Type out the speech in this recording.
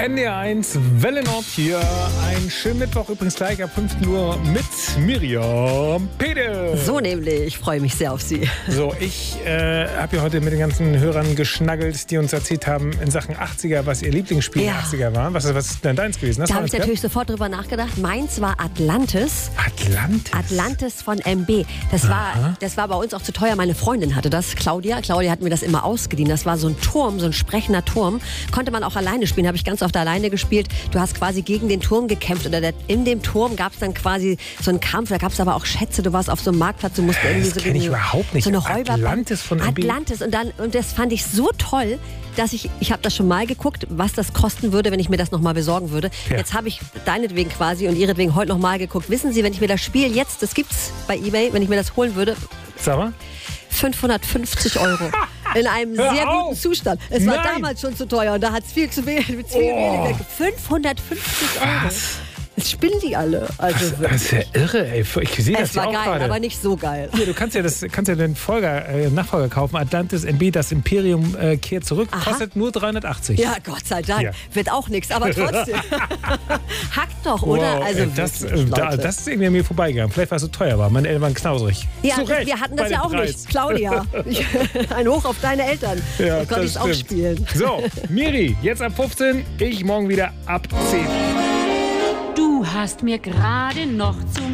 NDR1 Welle Nord hier. Ein schönen Mittwoch, übrigens gleich ab 15 Uhr mit Miriam Pede. So nämlich, ich freue mich sehr auf Sie. So, ich habe ja heute mit den ganzen Hörern geschnaggelt, die uns erzählt haben in Sachen 80er, was ihr Lieblingsspiel der 80er war. Was ist denn deins gewesen? Da habe ich natürlich sofort drüber nachgedacht. Meins war Atlantis. Atlantis von MB. Das war bei uns auch zu teuer. Meine Freundin hatte das, Claudia. Claudia hat mir das immer ausgeliehen. Das war so ein Turm, so ein sprechender Turm. Konnte man auch alleine spielen, habe ich ganz oft alleine gespielt. Du hast quasi gegen den Turm gekämpft. Oder in dem Turm gab es dann quasi so einen Kampf. Da gab es aber auch Schätze. Du warst auf so einem Marktplatz. Du musst irgendwie das kenne ich überhaupt nicht. So eine Räuber Atlantis von MB. Atlantis. Und das fand ich so toll, dass ich habe das schon mal geguckt, was das kosten würde, wenn ich mir das nochmal besorgen würde. Ja. Jetzt habe ich deinetwegen quasi und ihretwegen heute nochmal geguckt. Wissen Sie, wenn ich mir das Spiel jetzt, das gibt's bei eBay, wenn ich mir das holen würde, sag mal. 550 Euro. In einem sehr guten Zustand. Es war damals schon zu teuer und da hat es viel zu wenig. 550 Euro. Was? Jetzt spinnen die alle. Also das ist ja irre, ey. Ich sehe das ja auch gerade. Es war geil, aber nicht so geil. Ja, du kannst ja den Nachfolger kaufen. Atlantis MB, das Imperium kehrt zurück. Aha. Kostet nur 380. Ja, Gott sei Dank. Ja. Wird auch nichts, aber trotzdem. Hackt doch, oder? Wow, also das ist irgendwie an mir vorbeigegangen. Vielleicht, weil es so teuer war. Meine Eltern waren knausrig. Ja, wir hatten das ja auch nicht. Claudia, ein Hoch auf deine Eltern. Ja, da konnte ich es auch spielen. So, Miri, jetzt ab 15, ich morgen wieder ab 10. Du hast mir gerade noch zum